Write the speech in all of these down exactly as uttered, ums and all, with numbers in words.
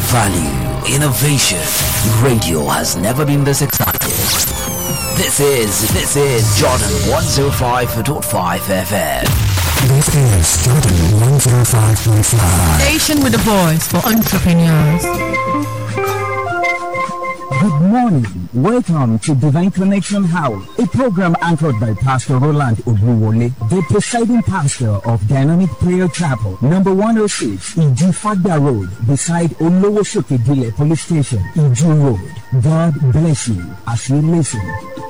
Value, innovation. Radio has never been this excited. This is, this is Jordan one oh five point five F M. This is Jordan one oh five point five. Station with a voice for entrepreneurs. Good morning. Welcome to Divine Connection House, a program anchored by Pastor Roland Oduwole, the presiding pastor of Dynamic Prayer Chapel, number one oh six, Ijifagba Road, beside Olowosokidile Police Station, Iju Road. God bless you as you listen.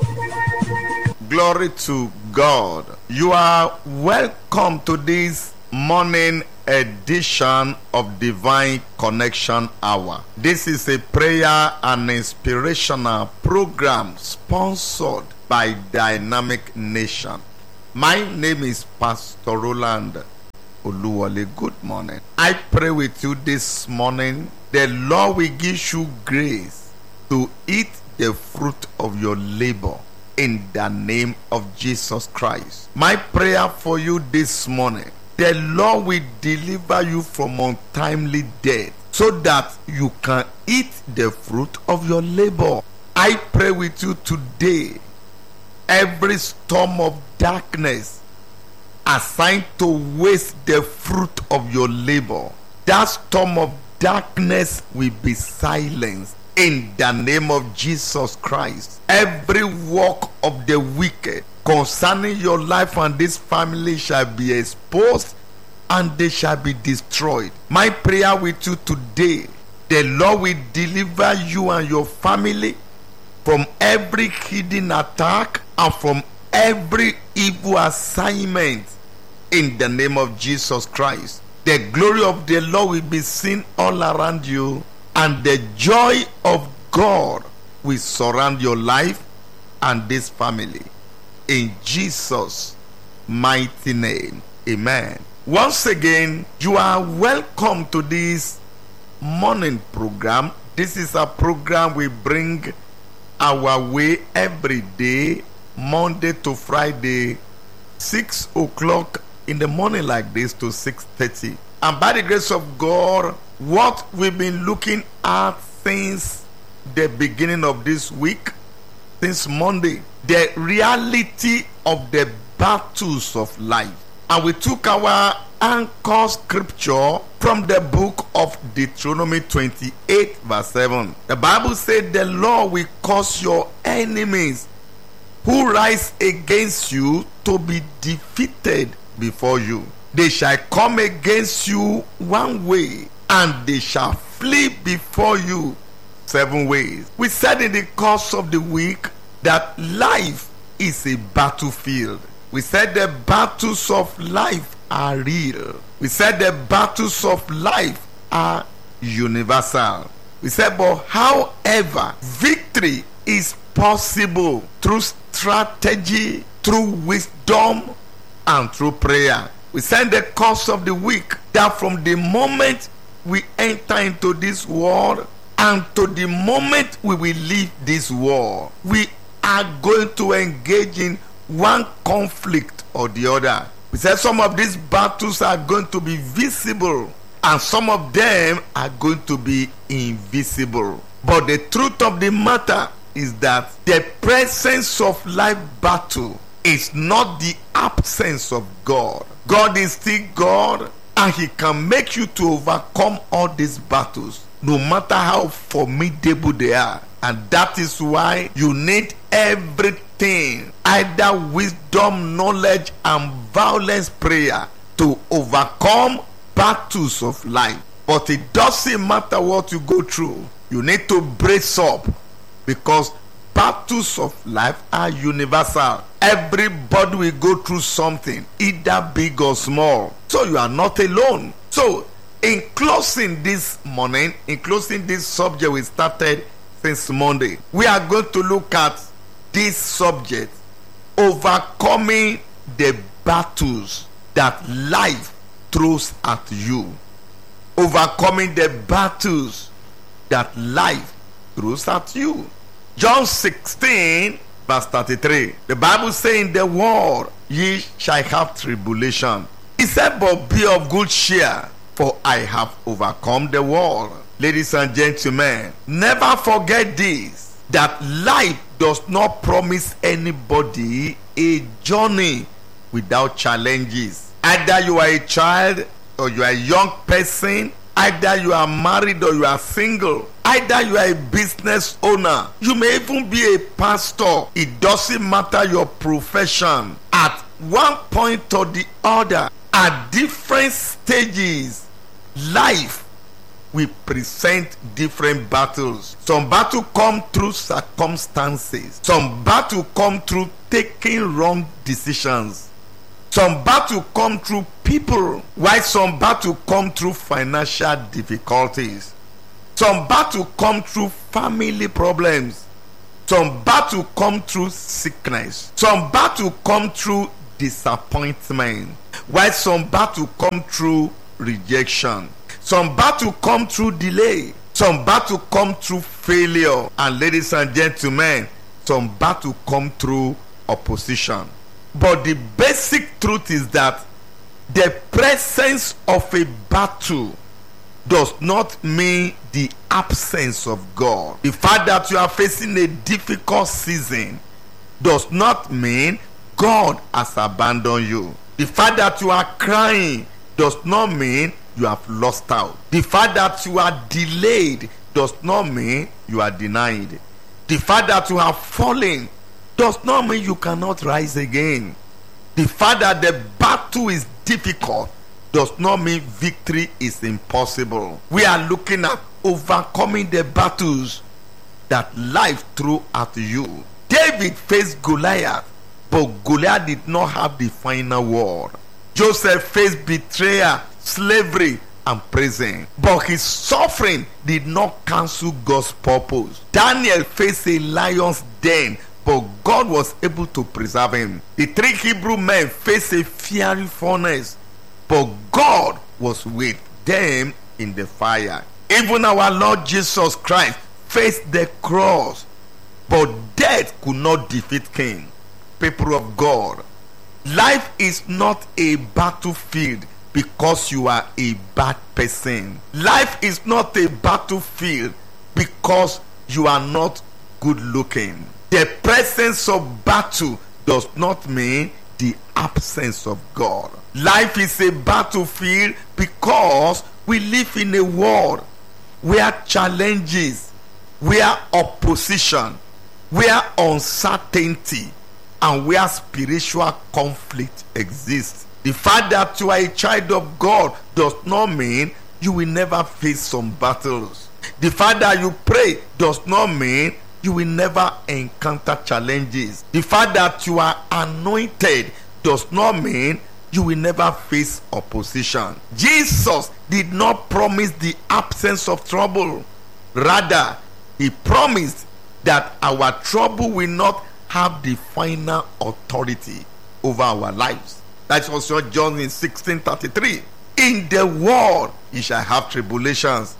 Glory to God. You are welcome to this morning edition of Divine Connection Hour. This is a prayer and inspirational program sponsored by Dynamic Nation. My name is Pastor Roland Oluwole. Good morning. I pray with you this morning. The Lord will give you grace to eat the fruit of your labor in the name of Jesus Christ. My prayer for you this morning, the Lord will deliver you from untimely death so that you can eat the fruit of your labor. I pray with you today, every storm of darkness assigned to waste the fruit of your labor, that storm of darkness will be silenced in the name of Jesus Christ. Every work of the wicked concerning your life and this family shall be exposed and they shall be destroyed. My prayer with you today, the Lord will deliver you and your family from every hidden attack and from every evil assignment in the name of Jesus Christ. The glory of the Lord will be seen all around you, and the joy of God will surround your life and this family. In Jesus' mighty name, amen. Once again, you are welcome to this morning program. This is a program we bring our way every day, Monday to Friday, six o'clock in the morning like this to six thirty. And by the grace of God, what we've been looking at since the beginning of this week, since Monday, the reality of the battles of life. And we took our anchor scripture from the book of Deuteronomy twenty-eight verse seven. The Bible said, the Lord will cause your enemies who rise against you to be defeated before you. They shall come against you one way, and they shall flee before you seven ways. We said in the course of the week that life is a battlefield. We said the battles of life are real. We said the battles of life are universal. We said, but however, victory is possible through strategy, through wisdom, and through prayer. We said the course of the week that from the moment we enter into this world and to the moment we will leave this world, we are going to engage in one conflict or the other. We said some of these battles are going to be visible and some of them are going to be invisible. But the truth of the matter is that the presence of life battle is not the absence of God. God is still God, and He can make you to overcome all these battles, no matter how formidable they are. And that is why you need everything, either wisdom, knowledge, and violence prayer to overcome battles of life. But it doesn't matter what you go through, you need to brace up, because battles of life are universal. Everybody will go through something, either big or small. So you are not alone. So in closing this morning, in closing this subject we started since Monday, we are going to look at this subject, overcoming the battles that life throws at you. Overcoming the battles that life throws at you. John sixteen verse thirty-three. The Bible says, in the world ye shall have tribulation. He said, but be of good cheer, for I have overcome the world. Ladies and gentlemen, never forget this, that life does not promise anybody a journey without challenges. Either you are a child or you are a young person, either you are married or you are single, either you are a business owner, you may even be a pastor. It doesn't matter your profession. At one point or the other, at different stages, life will present different battles. Some battle come through circumstances. Some battle come through taking wrong decisions. Some battle come through people, while some battle come through financial difficulties. Some battle come through family problems. Some battle come through sickness. Some battle come through disappointment, while some battle come through rejection. Some battle come through delay. Some battle come through failure. And ladies and gentlemen, some battle come through opposition. But the basic truth is that the presence of a battle does not mean the absence of God. The fact that you are facing a difficult season does not mean God has abandoned you. The fact that you are crying does not mean you have lost out. The fact that you are delayed does not mean you are denied. The fact that you have fallen does not mean you cannot rise again. The fact that the battle is difficult does not mean victory is impossible. We are looking at overcoming the battles that life threw at you. David faced Goliath, but Goliath did not have the final word. Joseph faced betrayal, slavery, and prison, but his suffering did not cancel God's purpose. Daniel faced a lion's den, but God was able to preserve him. The three Hebrew men faced a fiery furnace, but God was with them in the fire. Even our Lord Jesus Christ faced the cross, but death could not defeat him. People of God, life is not a battlefield because you are a bad person. Life is not a battlefield because you are not good looking. The presence of battle does not mean the absence of God. Life is a battlefield because we live in a world where challenges, where opposition, where uncertainty, and where spiritual conflict exists. The fact that you are a child of God does not mean you will never face some battles. The fact that you pray does not mean you will never encounter challenges. The fact that you are anointed does not mean you will never face opposition. Jesus did not promise the absence of trouble. Rather, he promised that our trouble will not have the final authority over our lives. That's also John in sixteen thirty-three. In the world ye shall have tribulations,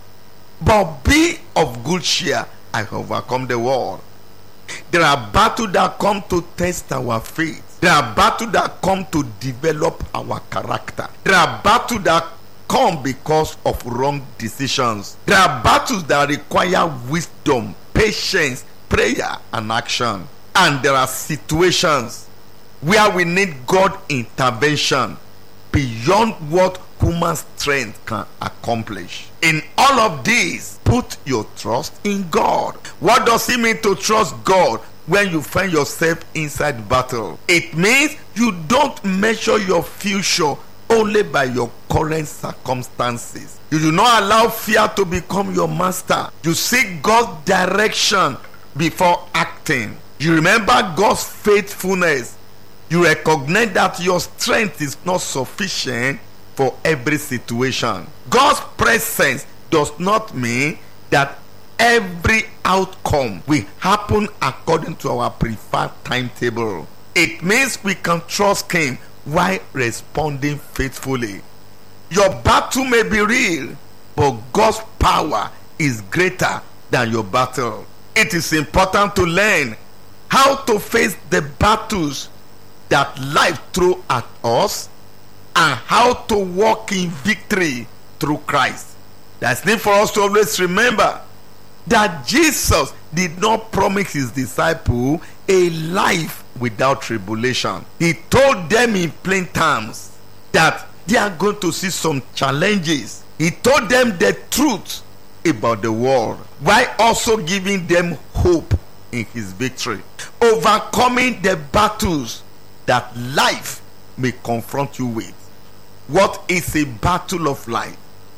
but be of good cheer, I have overcome the world. There are battles that come to test our faith. There are battles that come to develop our character. There are battles that come because of wrong decisions. There are battles that require wisdom, patience, prayer, and action. And there are situations where we need God intervention beyond what human strength can accomplish. In all of these, put your trust in God. What does it mean to trust God when you find yourself inside battle? It means you don't measure your future only by your current circumstances. You do not allow fear to become your master. You seek God's direction before acting. You remember God's faithfulness. You recognize that your strength is not sufficient for every situation. God's presence does not mean that every outcome will happen according to our preferred timetable. It means we can trust Him while responding faithfully. Your battle may be real, but God's power is greater than your battle. It is important to learn how to face the battles that life throws at us and how to walk in victory through Christ. There's need for us to always remember that Jesus did not promise his disciples a life without tribulation. He told them in plain terms that they are going to see some challenges. He told them the truth about the world, while also giving them hope in his victory, overcoming the battles that life may confront you with. What is a battle of life?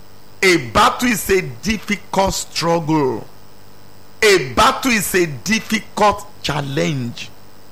A battle is a difficult struggle. A battle is a difficult challenge.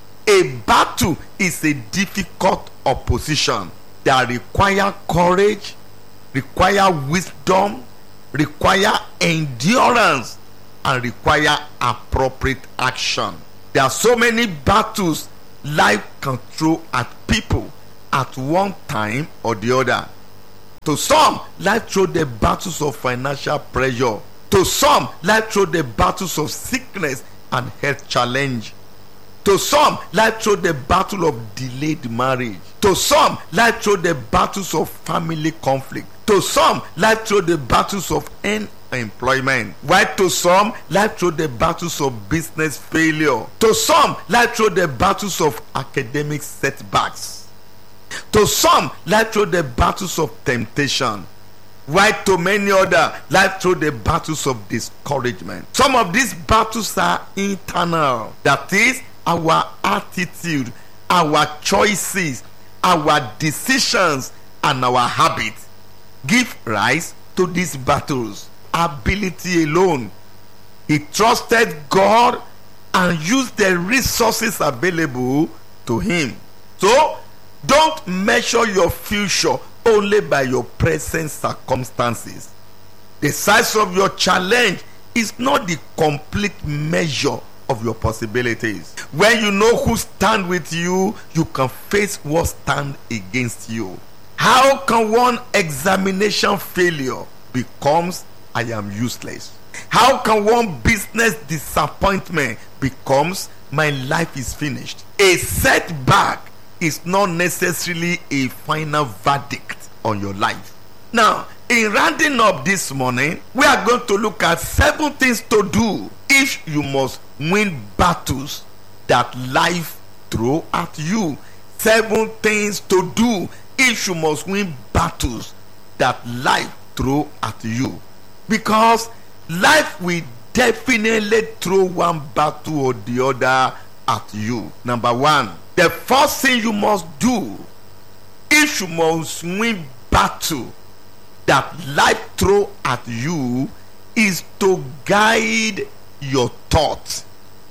A battle is a difficult opposition that require courage, require wisdom, require endurance, and require appropriate action. There are so many battles life can throw at people at one time or the other. To some, life throw the battles of financial pressure. To some, life throw the battles of sickness and health challenge. To some, life throw the battle of delayed marriage. To some, life throw the battles of family conflict. To some, life throw the battles of unemployment. While to some, life throw the battles of business failure. To some, life throw the battles of academic setbacks. To some, life throw the battles of temptation. While to many other, life throw the battles of discouragement. Some of these battles are internal. That is, our attitude, our choices, our decisions, and our habits give rise to these battles. Ability alone. He trusted God and used the resources available to him. So, don't measure your future only by your present circumstances. The size of your challenge is not the complete measure of your possibilities. When you know who stand with you, you can face what stand against you. How can one examination failure becomes I am useless? How can one business disappointment becomes my life is finished? A setback is not necessarily a final verdict on your life. Now, in rounding up this morning, we are going to look at seven things to do if you must win battles that life throw at you. Seven things to do if you must win battles that life throw at you. Because life will definitely throw one battle or the other at you. Number one, the first thing you must do if you must win battle that life throw at you is to guide your thoughts,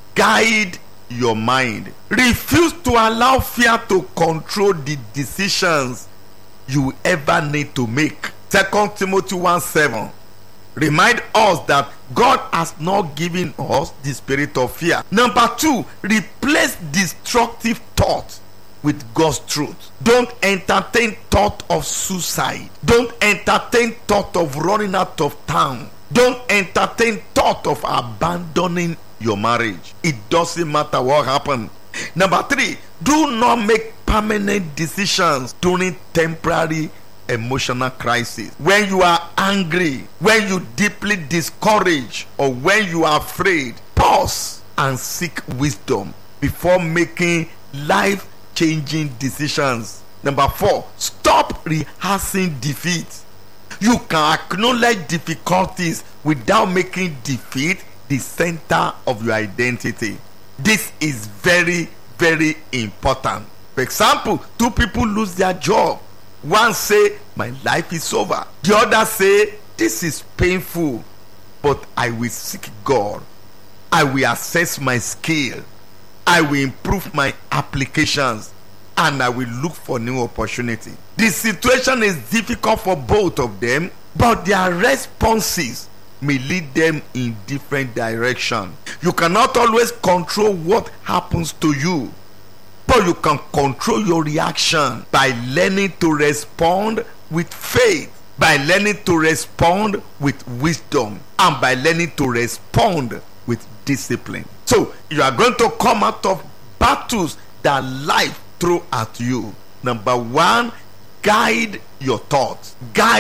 guide your mind. Refuse to allow fear to control the decisions you ever need to make. Second Timothy one seven remind us that God has not given us the spirit of fear. Number two, replace destructive thoughts with God's truth. Don't entertain thought of suicide. Don't entertain thought of running out of town. Don't entertain thought of abandoning your marriage. It doesn't matter what happened. Number three, do not make permanent decisions during temporary emotional crisis. When you are angry, when you deeply discouraged, or when you are afraid, pause and seek wisdom before making life-changing decisions. Number four, stop rehearsing defeat. You can acknowledge difficulties without making defeat the center of your identity. This is very, very important. For example, two people lose their job. One say, my life is over. The other say, this is painful, but I will seek God. I will assess my skill. I will improve my applications, and I will look for new opportunity. The situation is difficult for both of them, but their responses may lead them in different directions. You cannot always control what happens to you, but you can control your reaction by learning to respond with faith, by learning to respond with wisdom, and by learning to respond with discipline. So you are going to come out of battles that life throw at you. Number one, guide your thoughts, guide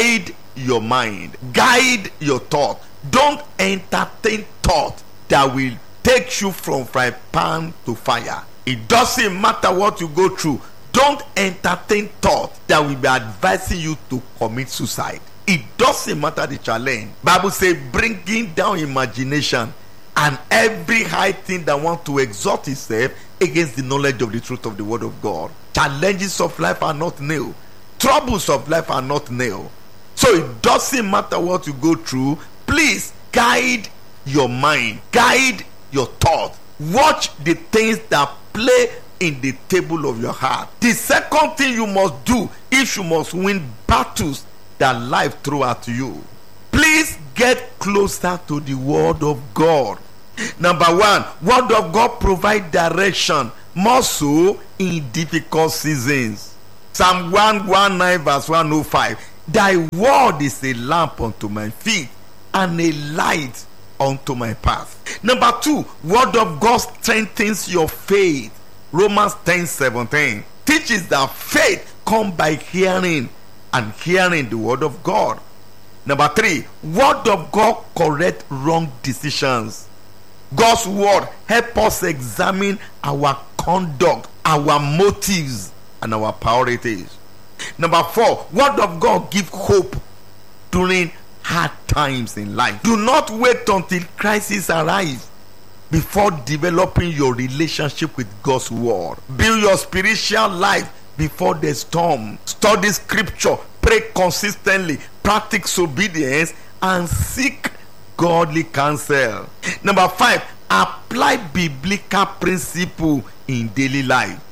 your mind. Guide your thought. Don't entertain thought that will take you from fry pan to fire. It doesn't matter what you go through. Don't entertain thought that will be advising you to commit suicide. It doesn't matter the challenge. Bible says bringing down imagination and every high thing that wants to exalt itself against the knowledge of the truth of the word of God. Challenges of life are not new. Troubles of life are not new. So it doesn't matter what you go through. Please guide your mind. Guide your thought. Watch the things that play in the table of your heart. The second thing you must do if you must win battles that life throws at you, please get closer to the word of God. Number one, word of God provide direction, more so in difficult seasons. Psalm one nineteen verse one oh five. Thy word is a lamp unto my feet and a light unto my path. Number two, word of God strengthens your faith. Romans ten seventeen teaches that faith comes by hearing, and hearing the word of God. Number three, word of God correct wrong decisions. God's word help us examine our conduct, our motives, and our priorities. Number four, word of God give hope during hard times in life. Do not wait until crisis arrives before developing your relationship with God's word. Build your spiritual life before the storm. Study scripture, pray consistently, practice obedience, and seek godly counsel. Number five, apply biblical principle in daily life.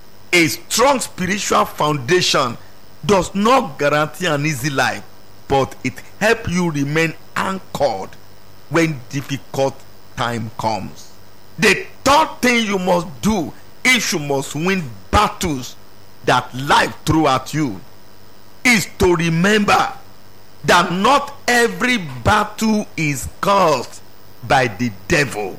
A strong spiritual foundation does not guarantee an easy life, but it helps you remain anchored when difficult time comes. The third thing you must do if you must win battles that life throws at you is to remember that not every battle is caused by the devil.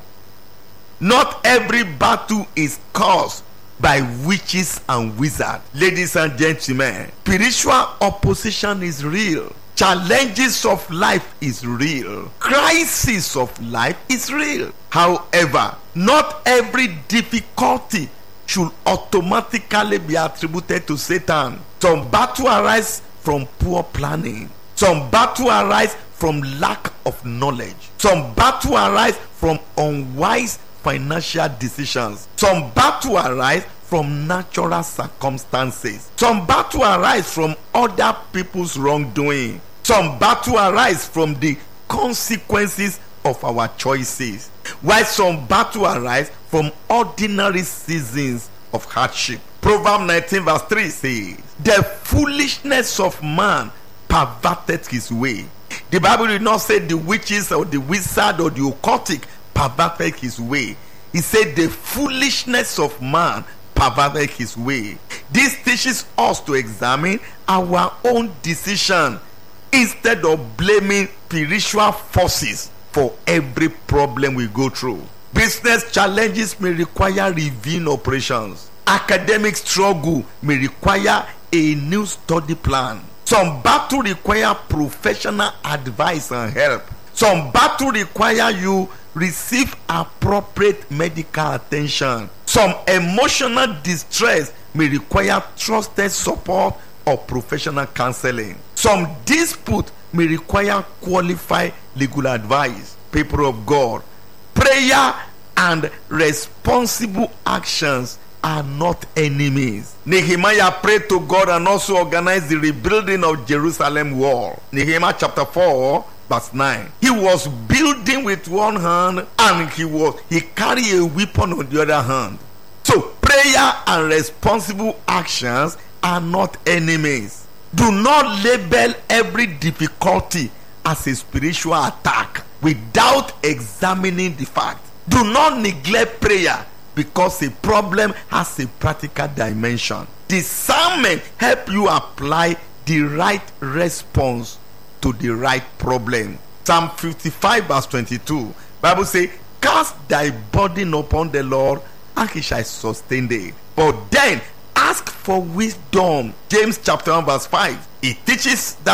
Not every battle is caused by witches and wizards. Ladies and gentlemen, spiritual opposition is real. Challenges of life is real. Crisis of life is real. However, not every difficulty should automatically be attributed to Satan. Some battle arise from poor planning. Some battle arise from lack of knowledge. Some battle arise from unwise financial decisions. Some battle arise from natural circumstances. Some battle arise from other people's wrongdoing. Some battle arise from the consequences of our choices, while some battle arise from ordinary seasons of hardship. Proverbs nineteen verse three says, the foolishness of man perverted his way. The Bible did not say the witches or the wizard or the occultic perverted his way. He said the foolishness of man perverted his way. This teaches us to examine our own decision instead of blaming spiritual forces for every problem we go through. Business challenges may require reviewing operations. Academic struggle may require a new study plan. Some battle require professional advice and help. Some battle require you receive appropriate medical attention. Some emotional distress may require trusted support or professional counseling. Some dispute may require qualified legal advice. People of God, prayer and responsible actions are not enemies. Nehemiah prayed to God and also organized the rebuilding of Jerusalem wall. Nehemiah chapter four verse nine. He was building with one hand and he was he carried a weapon on the other hand. So prayer and responsible actions are not enemies. Do not label every difficulty as a spiritual attack without examining the fact. Do not neglect prayer because a problem has a practical dimension. Discernment help you apply the right response to the right problem. Psalm fifty-five verse twenty-two. Bible says, cast thy burden upon the Lord and he shall sustain thee. But then ask for wisdom. James chapter one verse five. It teaches that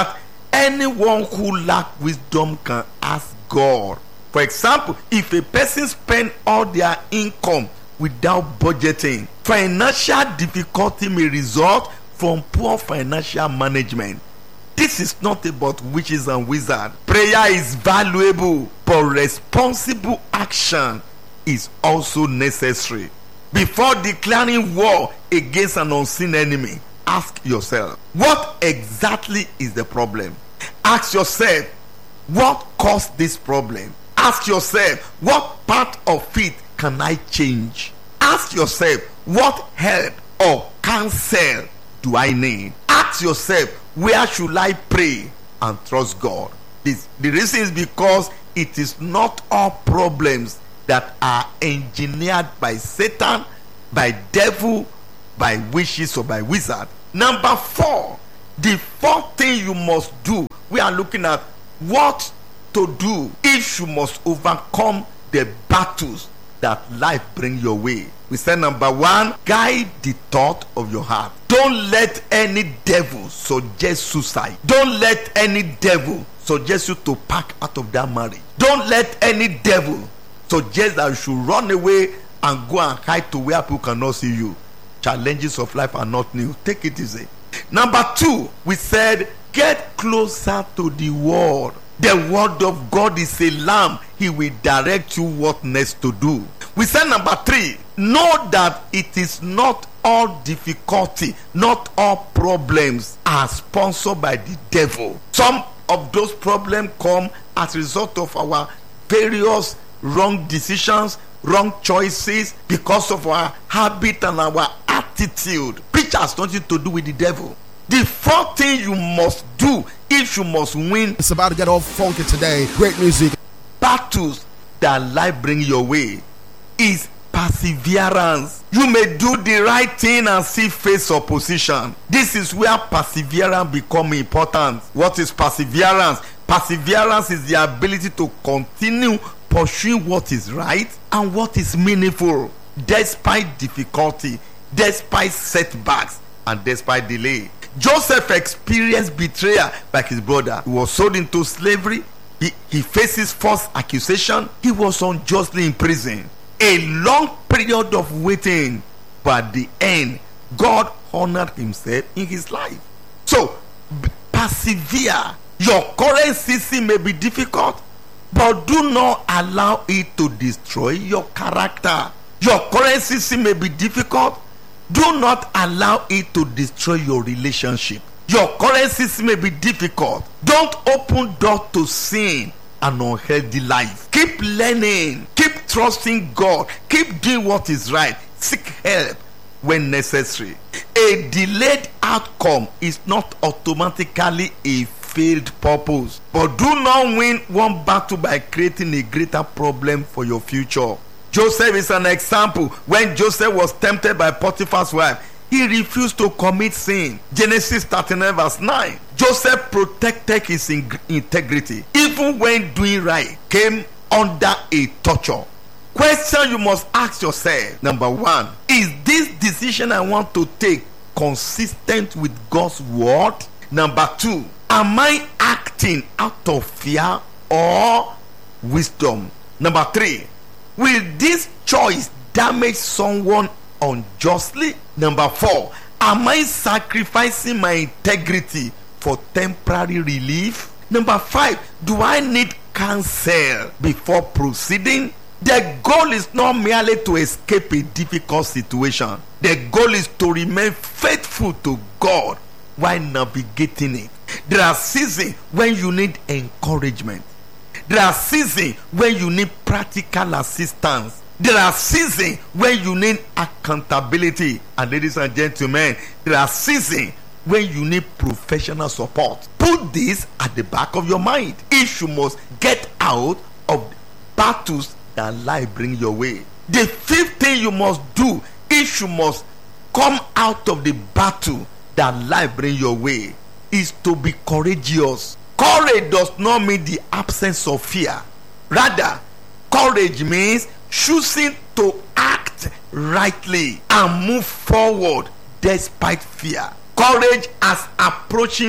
Anyone who lacks wisdom can ask God. For example, if a person spends all their income without budgeting, financial difficulty may result from poor financial management. This is not about witches and wizards. Prayer is valuable, but responsible action is also necessary. Before declaring war against an unseen enemy, ask yourself, what exactly is the problem? Ask yourself, what caused this problem? Ask yourself, what part of it can I change? Ask yourself, what help or counsel do I need? Ask yourself, where should I pray and trust God? This, the reason is because it is not all problems that are engineered by Satan, by devil, by witches or by wizard. Number four, the fourth thing you must do, we are looking at what to do if you must overcome the battles that life bring your way. We said number one, guide the thought of your heart. Don't let any devil suggest suicide. Don't let any devil suggest you to pack out of that marriage. Don't let any devil suggest that you should run away and go and hide to where people cannot see you. Challenges of life are not new. Take it easy. Number two, we said get closer to the word. The word of God is a lamp. He will direct you what next to do. We said number three, know that it is not all difficulty, not all problems are sponsored by the devil. Some of those problems come as a result of our various wrong decisions, wrong choices, because of our habit and our attitude, which has nothing to do with the devil. The fourth thing you must do if you must win, it's about to get all funky today. Great music. Battles that life bring your way is perseverance. You may do the right thing and still face opposition. This is where perseverance becomes important. What is perseverance? Perseverance is the ability to continue pursuing what is right and what is meaningful, despite difficulty, despite setbacks, and despite delay. Joseph experienced betrayal by his brother. He was sold into slavery. He, he faces false accusation. He was unjustly imprisoned. A long period of waiting, but at the end, God honored himself in his life. So, b- persevere. Your current season may be difficult, but do not allow it to destroy your character. Your current season may be difficult. Do not allow it to destroy your relationship. Your current season may be difficult. Don't open door to sin and unhealthy life. Keep learning. Keep trusting God. Keep doing what is right. Seek help when necessary. A delayed outcome is not automatically a failed purpose. But do not win one battle by creating a greater problem for your future. Joseph is an example. When Joseph was tempted by Potiphar's wife, he refused to commit sin. Genesis thirty-nine verse nine. Joseph protected his in- integrity even when doing right came under a torture. Question you must ask yourself. Number one, is this decision I want to take consistent with God's word? Number two, am I acting out of fear or wisdom? Number three, will this choice damage someone unjustly? Number four, am I sacrificing my integrity for temporary relief? Number five, do I need counsel before proceeding? The goal is not merely to escape a difficult situation. The goal is to remain faithful to God while navigating it. There are seasons when you need encouragement. There are seasons when you need practical assistance. There are seasons when you need accountability. And ladies and gentlemen, there are seasons when you need professional support. Put this at the back of your mind. If you must get out of battles that life bring your way. The fifth thing you must do if you must come out of the battle that life bring your way is to be courageous. Courage does not mean the absence of fear. Rather, courage means choosing to act rightly and move forward despite fear. Courage as approaching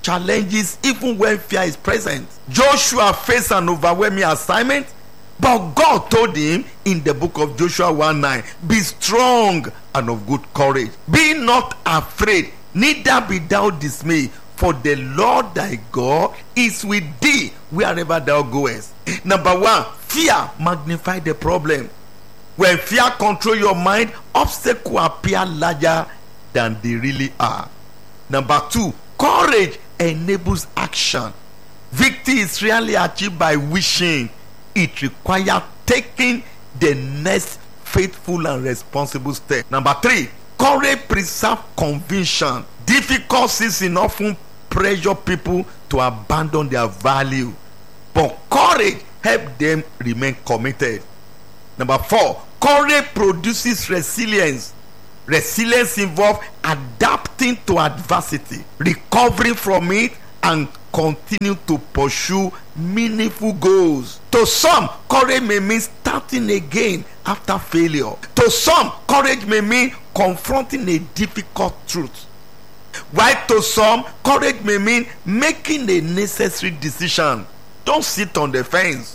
challenges even when fear is present. Joshua faced an overwhelming assignment, but God told him in the book of Joshua one nine, be strong and of good courage. Be not afraid, neither be thou dismayed, for the Lord thy God is with thee wherever thou goest. Number one, fear magnify the problem. When fear control your mind, obstacles appear larger than they really are. Number two, courage enables action. Victory is rarely achieved by wishing. It requires taking the next faithful and responsible step. Number three, courage preserves conviction. Difficult seasons often pressure people to abandon their value, but courage helps them remain committed. Number four, courage produces resilience. Resilience involves adapting to adversity, recovering from it, and continue to pursue meaningful goals. To some, courage may mean starting again after failure. To some, courage may mean confronting a difficult truth. While to some, courage may mean making a necessary decision. Don't sit on the fence.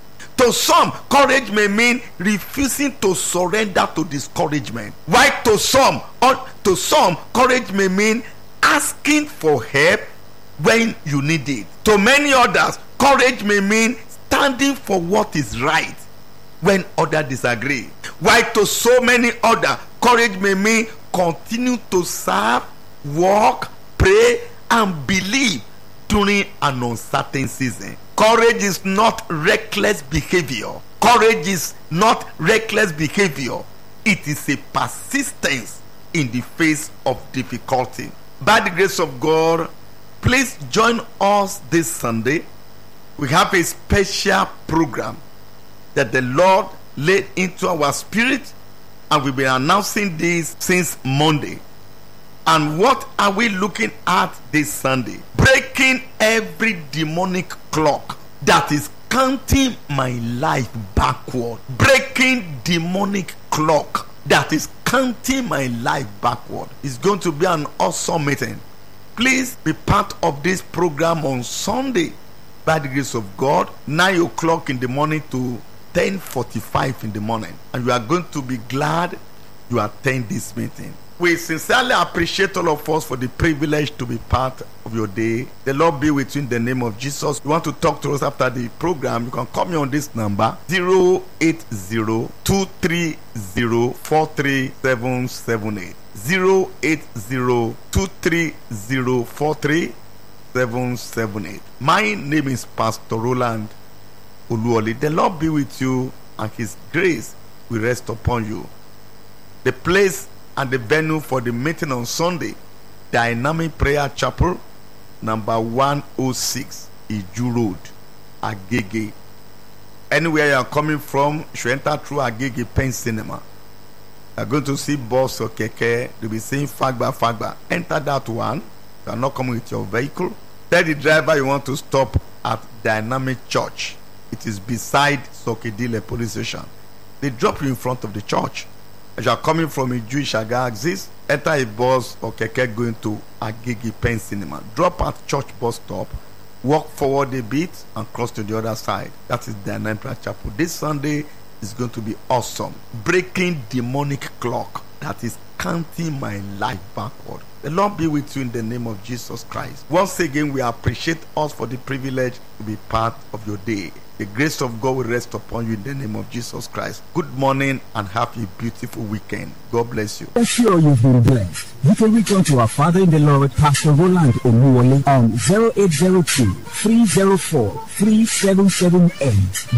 To some, courage may mean refusing to surrender to discouragement. While to some, or to some, courage may mean asking for help when you need it. To many others, courage may mean standing for what is right when others disagree. While to so many others, courage may mean continue to serve, walk, pray, and believe during an uncertain season. Courage is not reckless behavior. Courage is not reckless behavior. It is a persistence in the face of difficulty. By the grace of God, please join us this Sunday. We have a special program that the Lord laid into our spirit, and we've been announcing this since Monday. And what are we looking at this Sunday? Breaking every demonic clock that is counting my life backward. Breaking demonic clock that is counting my life backward. It's going to be an awesome meeting. Please be part of this program on Sunday by the grace of God, nine o'clock in the morning to ten forty-five in the morning. And you are going to be glad you attend this meeting. We sincerely appreciate all of us for the privilege to be part of your day. The Lord be with you in the name of Jesus. You want to talk to us after the program, you can call me on this number, zero eight zero, two three zero, four three seven seven eight. zero eight zero, two three zero, four three seven seven eight. My name is Pastor Roland Oluoli. The Lord be with you, and His grace will rest upon you. The place and the venue for the meeting on Sunday, Dynamic Prayer Chapel, number one oh six, Iju Road, Agege. Anywhere you are coming from, you should enter through Agege Pen Cinema. You are going to see bus or keke. You'll be saying Fagba, Fagba. Enter that one. You are not coming with your vehicle. Tell the driver you want to stop at Dynamic Church. It is beside Sokedile Police Station. They drop you in front of the church. As you are coming from a Jewish axis, enter a bus or keke going to Agege Pen Cinema. Drop at church bus stop, walk forward a bit, and cross to the other side. That is Dynamic Prayer Chapel. This Sunday is going to be awesome. Breaking demonic clock that is counting my life backward. The Lord be with you in the name of Jesus Christ. Once again, we appreciate us for the privilege to be part of your day. The grace of God will rest upon you in the name of Jesus Christ. Good morning and have a beautiful weekend. God bless you. I'm sure you've been blessed. You can reach out to our Father in the Lord, Pastor Roland Oluwole, on zero eight zero two, three zero four, three seven seven eight.